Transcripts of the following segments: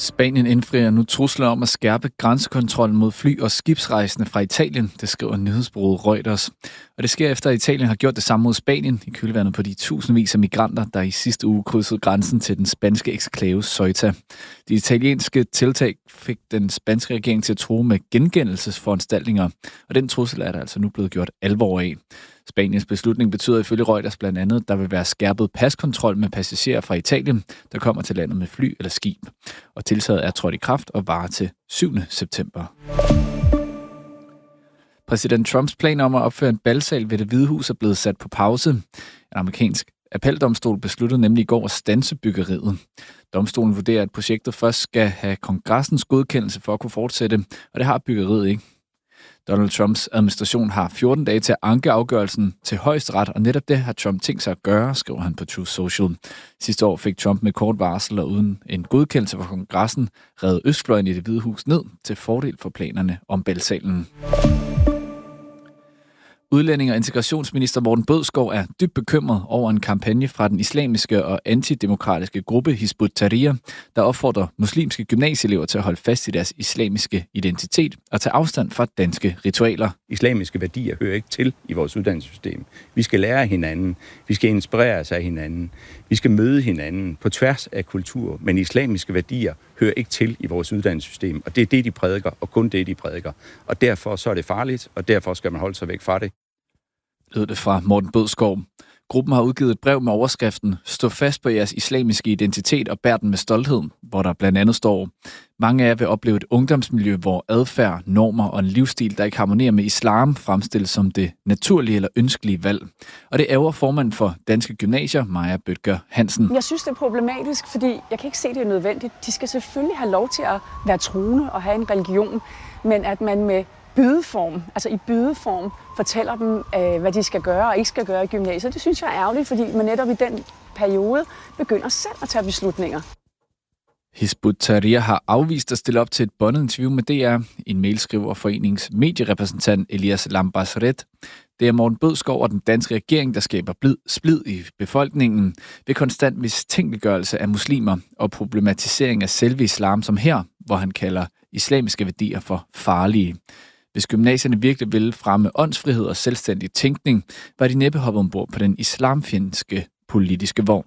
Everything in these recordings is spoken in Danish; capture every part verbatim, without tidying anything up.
Spanien indfrier nu trusler om at skærpe grænsekontrollen mod fly- og skibsrejsende fra Italien, det skriver nyhedsbureauet Reuters. Og det sker efter, at Italien har gjort det samme mod Spanien i kølvandet på de tusindvis af migranter, der i sidste uge krydsede grænsen til den spanske eksklave Ceuta. De italienske tiltag fik den spanske regering til at true med gengældelsesforanstaltninger, og den trussel er der altså nu blevet gjort alvor af. Spaniens beslutning betyder ifølge Reuters blandt andet, at der vil være skærpet paskontrol med passagerer fra Italien, der kommer til landet med fly eller skib. Og tiltaget er trådt i kraft og varer til syvende september. Præsident Trumps planer om at opføre en balsal ved Det Hvide Hus er blevet sat på pause. En amerikansk appeldomstol besluttede nemlig i går at standse byggeriet. Domstolen vurderer, at projektet først skal have kongressens godkendelse for at kunne fortsætte, og det har byggeriet ikke. Donald Trumps administration har fjorten dage til at anke afgørelsen til højesteret, og netop det har Trump tænkt sig at gøre, skriver han på Truth Social. Sidste år fik Trump med kort varsel og uden en godkendelse fra kongressen revet østfløjen i Det Hvide Hus ned til fordel for planerne om balsalen. Udlænding- og integrationsminister Morten Bødskov er dybt bekymret over en kampagne fra den islamiske og antidemokratiske gruppe Hizb ut-Tahrir, der opfordrer muslimske gymnasieelever til at holde fast i deres islamiske identitet og tage afstand fra danske ritualer. Islamiske værdier hører ikke til i vores uddannelsessystem. Vi skal lære hinanden, vi skal inspireres af hinanden, vi skal møde hinanden på tværs af kultur, men islamiske værdier hører ikke til i vores uddannelsessystem, og det er det, de prædiker, og kun det, de prædiker. Og derfor så er det farligt, og derfor skal man holde sig væk fra det. Lød det fra Morten Bødskov. Gruppen har udgivet et brev med overskriften "Stå fast på jeres islamiske identitet og bær den med stolthed", hvor der blandt andet står: "Mange af jer vil opleve et ungdomsmiljø, hvor adfærd, normer og en livsstil, der ikke harmonerer med islam, fremstilles som det naturlige eller ønskelige valg." Og det ærger formanden for Danske Gymnasier, Maja Bødker Hansen. Jeg synes, det er problematisk, fordi jeg kan ikke se, det er nødvendigt. De skal selvfølgelig have lov til at være troende og have en religion, men at man med bydeform, altså i bydeform, fortæller dem, øh, hvad de skal gøre og ikke skal gøre i gymnasiet. Det synes jeg er ærgerligt, fordi man netop i den periode begynder selv at tage beslutninger. Hizb ut-Tahrir har afvist at stille op til et båndet interview med D R. En mail skriver foreningens medierepræsentant Elias Lambasret. Det er Morten Bødskov og den danske regering, der skaber blid, splid i befolkningen ved konstant mistænkeliggørelse af muslimer og problematisering af selve islam, som her, hvor han kalder islamiske værdier for farlige. Hvis gymnasierne virkelig ville fremme åndsfrihed og selvstændig tænkning, var de næppe hoppet ombord på den islamfjendske politiske vogn.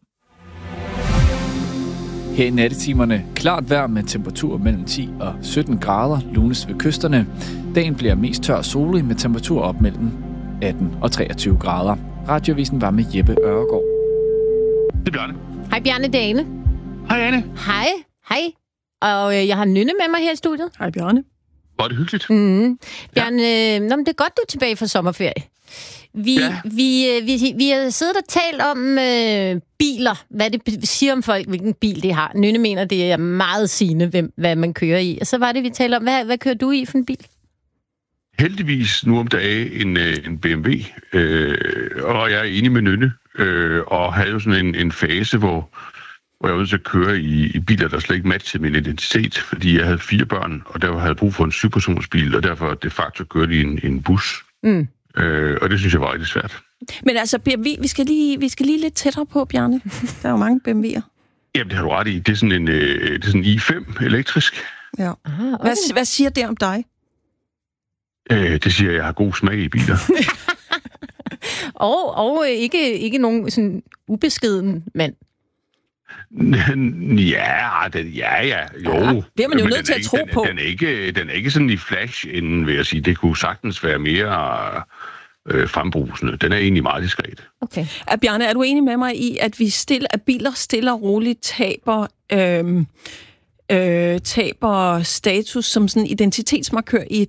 Her i nattetimerne klart vejr med temperaturer mellem ti og sytten grader, lunes ved kysterne. Dagen bliver mest tør og solig med temperaturer op mellem atten og treogtyve grader. Radioavisen var med Jeppe Ørgaard. Det er Bjarne. Hej Bjarne Dane. Hej Anne. Hej. Hej. Og øh, jeg har Nynne med mig her i studiet. Hej Bjarne. Var det hyggeligt? Mm. Bjarne, ja. øh, nå, men det er godt, du er tilbage fra sommerferie. Vi, ja. vi, øh, vi, vi har siddet og talt om øh, biler, hvad det siger om folk, hvilken bil de har. Nynne mener, det er meget sigende, hvem, hvad man kører i. Og så var det, vi talte om, hvad, hvad kører du i for en bil? Heldigvis nu om dagen en, en B M W, øh, og jeg er enig med Nynne, øh, og havde jo sådan en, en fase, hvor hvor jeg var nødt til at køre i, i biler, der slet ikke matchede min identitet, fordi jeg havde fire børn, og der havde brug for en syvpersonsbil, og derfor de facto kørte i en, en bus. Mm. Øh, og det synes jeg var rigtig svært. Men altså, B M W, vi skal lige, vi skal lige lidt tættere på, Bjarne. Der er jo mange B M W'er. Jamen, det har du ret i. Det er sådan en, øh, det er sådan en i fem elektrisk. Ja. Aha, okay. hvad, hvad siger det om dig? Øh, det siger, at jeg har god smag i biler. og og ikke, ikke nogen sådan ubeskeden mand. Ja, den, ja, ja, jo. Ja, det er man jo nødt til at tro den, på. Den er, ikke, den er ikke sådan i flash inden, vil jeg sige. Det kunne sagtens være mere øh, frembrusende. Den er egentlig meget diskret. Okay. Er, Bjarne, er du enig med mig i, at vi stille, at biler stille og roligt taber, øh, øh, taber status som sådan identitetsmarkør i et